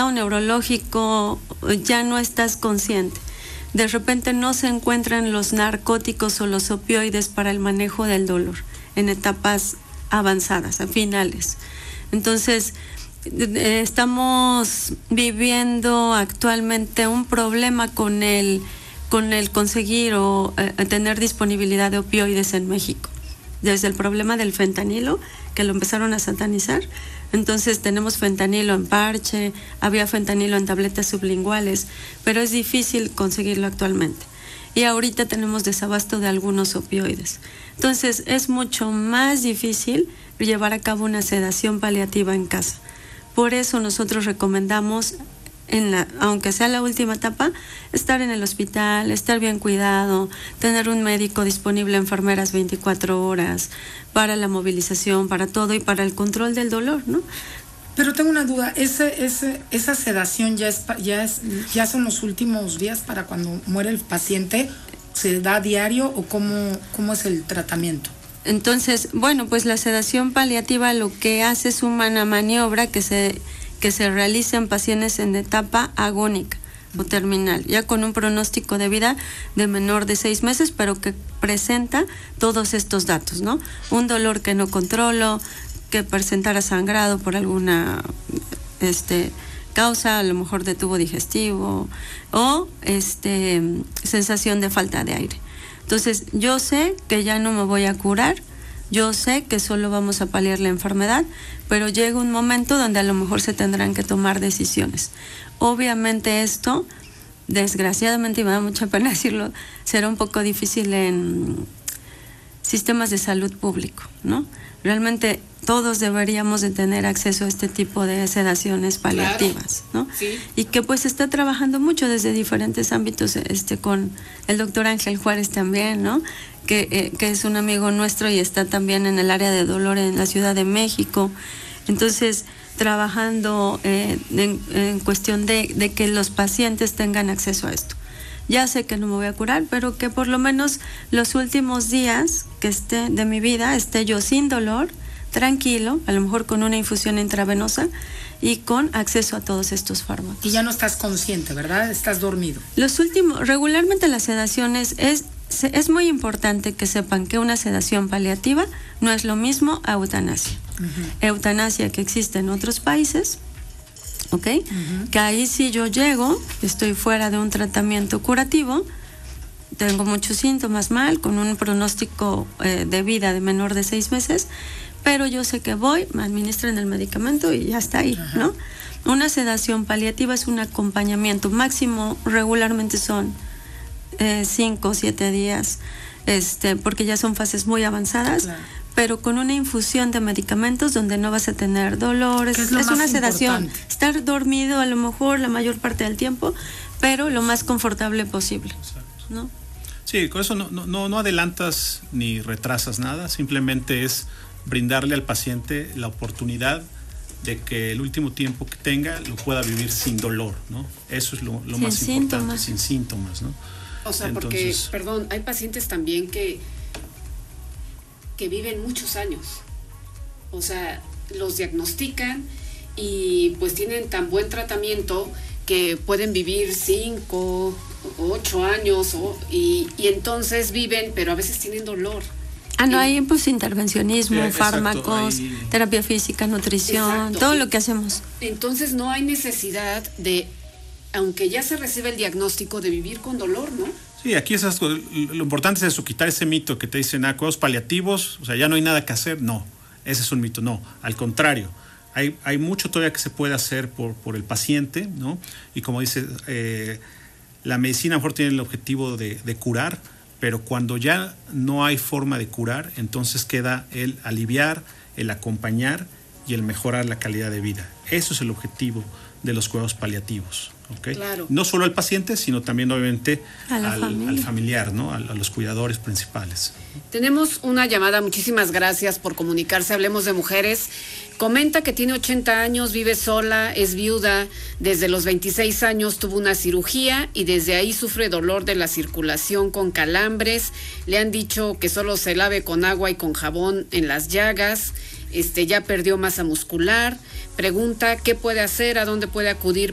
estado neurológico ya no estás consciente. De repente no se encuentran los narcóticos o los opioides para el manejo del dolor en etapas avanzadas, a finales. Entonces, estamos viviendo actualmente un problema con el conseguir o tener disponibilidad de opioides en México. Desde el problema del fentanilo, que lo empezaron a satanizar. Entonces tenemos fentanilo en parche, había fentanilo en tabletas sublinguales, pero es difícil conseguirlo actualmente. Y ahorita tenemos desabasto de algunos opioides. Entonces es mucho más difícil llevar a cabo una sedación paliativa en casa. Por eso nosotros recomendamos, aunque sea la última etapa, estar en el hospital, estar bien cuidado, tener un médico disponible, enfermeras 24 horas, para la movilización, para todo y para el control del dolor, ¿no? Pero tengo una duda, esa sedación ya son los últimos días para cuando muere el paciente, ¿se da diario o cómo es el tratamiento? Entonces, bueno, pues la sedación paliativa lo que hace es una maniobra que se realiza en pacientes en etapa agónica o terminal, ya con un pronóstico de vida de menor de 6 meses, pero que presenta todos estos datos, ¿no? Un dolor que no controlo, que presentara sangrado por alguna causa, a lo mejor de tubo digestivo, o sensación de falta de aire. Entonces, yo sé que ya no me voy a curar, yo sé que solo vamos a paliar la enfermedad, pero llega un momento donde a lo mejor se tendrán que tomar decisiones. Obviamente esto, desgraciadamente, y me da mucha pena decirlo, será un poco difícil en sistemas de salud público, ¿no? Realmente todos deberíamos de tener acceso a este tipo de sedaciones paliativas, ¿no? Sí. Y que pues está trabajando mucho desde diferentes ámbitos, con el doctor Ángel Juárez también, ¿no? Que es un amigo nuestro y está también en el área de dolor en la Ciudad de México. Entonces, trabajando en cuestión de que los pacientes tengan acceso a esto. Ya sé que no me voy a curar, pero que por lo menos los últimos días que esté de mi vida esté yo sin dolor, tranquilo, a lo mejor con una infusión intravenosa y con acceso a todos estos fármacos. Y ya no estás consciente, ¿verdad? Estás dormido. Regularmente las sedaciones es muy importante que sepan que una sedación paliativa no es lo mismo a eutanasia. Uh-huh. Eutanasia que existe en otros países, ¿ok? Uh-huh. Que ahí si yo llego, estoy fuera de un tratamiento curativo, tengo muchos síntomas mal, con un pronóstico de vida de menor de 6 meses, pero yo sé que voy, me administran el medicamento y ya está ahí, uh-huh. ¿no? Una sedación paliativa es un acompañamiento máximo, regularmente son 5 o 7 días, porque ya son fases muy avanzadas, claro. Pero con una infusión de medicamentos donde no vas a tener dolores, es una sedación, importante. Estar dormido a lo mejor la mayor parte del tiempo, pero lo más confortable posible, ¿no? Sí, con eso no adelantas ni retrasas nada, simplemente es brindarle al paciente la oportunidad de que el último tiempo que tenga lo pueda vivir sin dolor, ¿no? Eso es lo más importante, sin síntomas, ¿no? O sea, porque, perdón, hay pacientes también que viven muchos años. O sea, los diagnostican y pues tienen tan buen tratamiento que pueden vivir 5 o 8 años y entonces viven, pero a veces tienen dolor. No, hay pues intervencionismo, fármacos, terapia física, nutrición, exacto. Todo lo que hacemos. Entonces no hay necesidad de, aunque ya se recibe el diagnóstico, de vivir con dolor, ¿no? Sí, aquí lo importante es eso, quitar ese mito que te dicen, cuidados paliativos, o sea, ya no hay nada que hacer. No, ese es un mito, no, al contrario. Hay mucho todavía que se puede hacer por el paciente, ¿no? Y como dice, la medicina a lo mejor tiene el objetivo de curar, pero cuando ya no hay forma de curar, entonces queda el aliviar, el acompañar y el mejorar la calidad de vida. Eso es el objetivo de los cuidados paliativos. ¿Okay? Claro. No solo al paciente, sino también obviamente al familiar, ¿no? A los cuidadores principales. Tenemos una llamada, muchísimas gracias por comunicarse, Hablemos de Mujeres. Comenta que tiene 80 años, vive sola, es viuda, desde los 26 años tuvo una cirugía y desde ahí sufre dolor de la circulación con calambres. Le han dicho que solo se lave con agua y con jabón en las llagas. Ya perdió masa muscular. Pregunta qué puede hacer, a dónde puede acudir